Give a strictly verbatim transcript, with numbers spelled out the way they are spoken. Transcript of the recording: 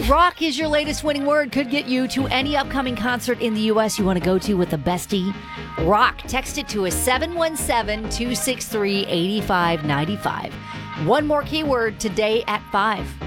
Rock is your latest winning word. Could get you to any upcoming concert in the U S you want to go to with a bestie. Rock. Text it to a seven one seven, two six three, eight five nine five. One more keyword today at five.